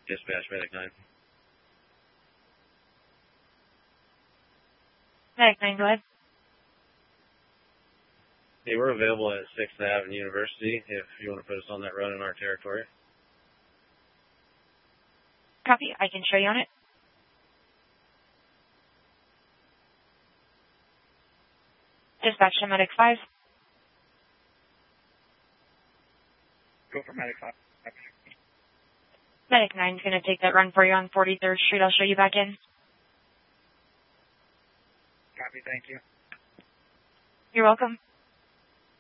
Dispatch, Medic 9. Medic 9, go ahead. Hey, we're available at 6th Ave and University if you want to put us on that road in our territory. Copy. I can show you on it. Dispatch to Medic 5. Go for Medic 5. Medic 9 is going to take that run for you on 43rd Street. I'll show you back in. Copy, thank you. You're welcome.